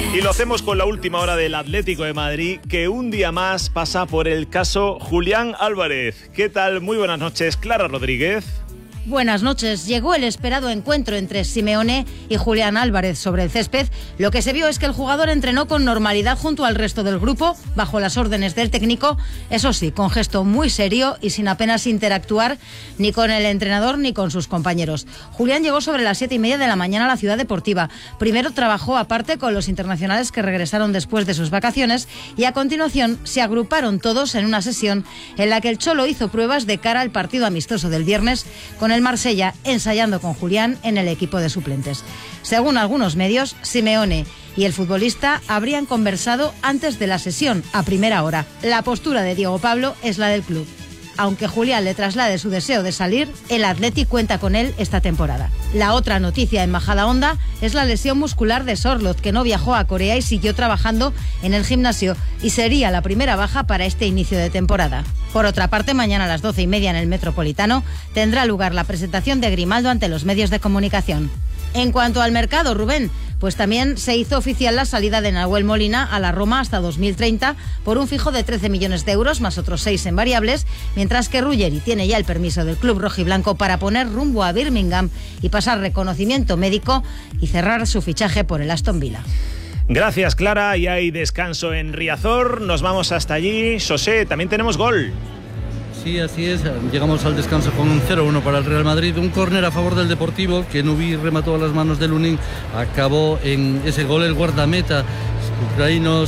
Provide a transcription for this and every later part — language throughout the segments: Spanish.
Y lo hacemos con la última hora del Atlético de Madrid, que un día más pasa por el caso Julián Álvarez. ¿Qué tal? Muy buenas noches, Clara Rodríguez. Buenas noches. Llegó el esperado encuentro entre Simeone y Julián Álvarez sobre el césped. Lo que se vio es que el jugador entrenó con normalidad junto al resto del grupo, bajo las órdenes del técnico, eso sí, con gesto muy serio y sin apenas interactuar ni con el entrenador ni con sus compañeros. Julián llegó sobre las 7:30 de la mañana a la Ciudad Deportiva. Primero trabajó aparte con los internacionales que regresaron después de sus vacaciones y a continuación se agruparon todos en una sesión en la que el Cholo hizo pruebas de cara al partido amistoso del viernes con el Marsella, ensayando con Julián en el equipo de suplentes. Según algunos medios, Simeone y el futbolista habrían conversado antes de la sesión, a primera hora. La postura de Diego Pablo es la del club. Aunque Julián le traslade su deseo de salir, el Athletic cuenta con él esta temporada. La otra noticia en Majadahonda es la lesión muscular de Sorloth, que no viajó a Corea y siguió trabajando en el gimnasio y sería la primera baja para este inicio de temporada. Por otra parte, mañana a las 12:30 en el Metropolitano tendrá lugar la presentación de Grimaldo ante los medios de comunicación. En cuanto al mercado, Rubén, pues también se hizo oficial la salida de Nahuel Molina a la Roma hasta 2030 por un fijo de 13 millones de euros más otros 6 en variables, mientras que Ruggeri tiene ya el permiso del club rojiblanco para poner rumbo a Birmingham y pasar reconocimiento médico y cerrar su fichaje por el Aston Villa. Gracias, Clara. Y hay descanso en Riazor. Nos vamos hasta allí. José, también tenemos gol. Sí, así es. Llegamos al descanso con un 0-1 para el Real Madrid. Un córner a favor del Deportivo, que Nubi remató a las manos de Lunin. Acabó en ese gol el guardameta ucraniano,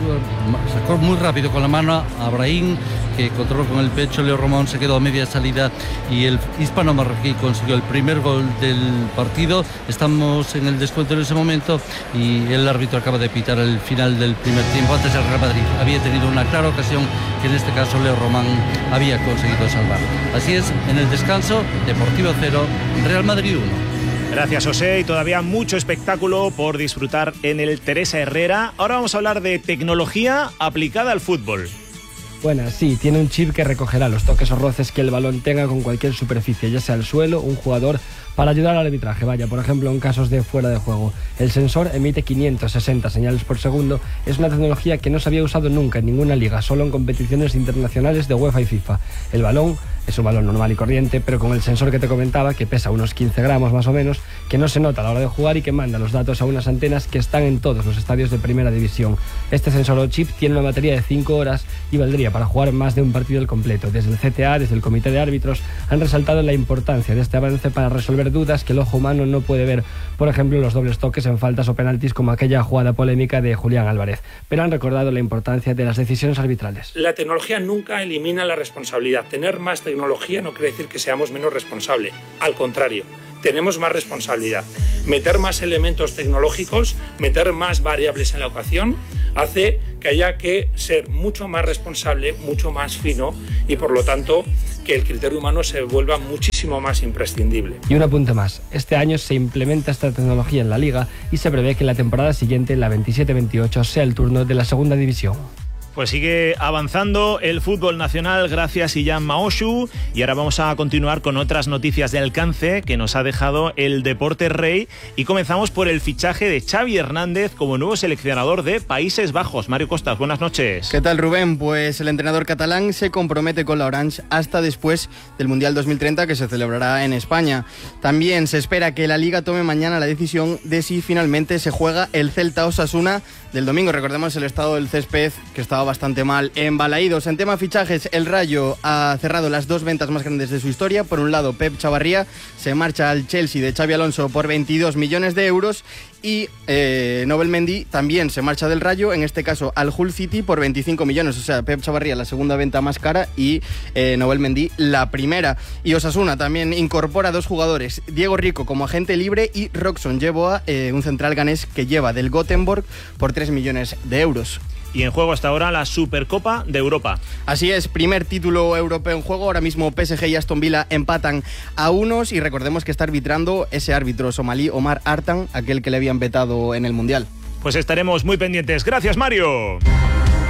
sacó muy rápido con la mano a Brahim, que controló con el pecho. Leo Román se quedó a media salida y el hispano-marroquí consiguió el primer gol del partido. Estamos en el descuento en ese momento y el árbitro acaba de pitar el final del primer tiempo. Antes el Real Madrid había tenido una clara ocasión que en este caso Leo Román había conseguido salvar. Así es, en el descanso, Deportivo 0, Real Madrid 1. Gracias, José, y todavía mucho espectáculo por disfrutar en el Teresa Herrera. Ahora vamos a hablar de tecnología aplicada al fútbol. Bueno, sí, tiene un chip que recogerá los toques o roces que el balón tenga con cualquier superficie, ya sea el suelo, un jugador, para ayudar al arbitraje. Vaya, por ejemplo, en casos de fuera de juego. El sensor emite 560 señales por segundo. Es una tecnología que no se había usado nunca en ninguna liga, solo en competiciones internacionales de UEFA y FIFA. El balón es un balón normal y corriente, pero con el sensor que te comentaba, que pesa unos 15 gramos más o menos, que no se nota a la hora de jugar y que manda los datos a unas antenas que están en todos los estadios de primera división. Este sensor o chip tiene una batería de 5 horas y valdría para jugar más de un partido al completo. Desde el CTA, desde el Comité de Árbitros, han resaltado la importancia de este avance para resolver dudas que el ojo humano no puede ver, por ejemplo los dobles toques en faltas o penaltis como aquella jugada polémica de Julián Álvarez, pero han recordado la importancia de las decisiones arbitrales. La tecnología nunca elimina la responsabilidad. Tener más tecnología no quiere decir que seamos menos responsables, al contrario, tenemos más responsabilidad. Meter más elementos tecnológicos, meter más variables en la ecuación, hace que haya que ser mucho más responsable, mucho más fino y por lo tanto que el criterio humano se vuelva muchísimo más imprescindible. Y un apunte más, este año se implementa esta tecnología en la Liga y se prevé que la temporada siguiente, la 27-28, sea el turno de la segunda división. Pues sigue avanzando el fútbol nacional gracias a Illan Maoshu y ahora vamos a continuar con otras noticias de alcance que nos ha dejado el Deporte Rey y comenzamos por el fichaje de Xavi Hernández como nuevo seleccionador de Países Bajos. Mario Costas, buenas noches. ¿Qué tal, Rubén? Pues el entrenador catalán se compromete con la Orange hasta después del Mundial 2030 que se celebrará en España. También se espera que la Liga tome mañana la decisión de si finalmente se juega el Celta-Osasuna del domingo. Recordemos el estado del césped que estaba bastante mal en Balaídos. En tema fichajes, el Rayo ha cerrado las dos ventas más grandes de su historia. Por un lado, Pep Chavarría se marcha al Chelsea de Xabi Alonso por 22 millones de euros y Nobel Mendy también se marcha del Rayo, en este caso al Hull City por 25 millones. O sea, Pep Chavarría la segunda venta más cara y Nobel Mendy la primera. Y Osasuna también incorpora dos jugadores, Diego Rico como agente libre y Roxon Yeboah, un central ganés que lleva del Gothenburg por 3 millones de euros. Y en juego hasta ahora la Supercopa de Europa. Así es, primer título europeo en juego. Ahora mismo PSG y Aston Villa empatan a unos y recordemos que está arbitrando ese árbitro somalí Omar Artan, aquel que le habían vetado en el Mundial. Pues estaremos muy pendientes. Gracias, Mario.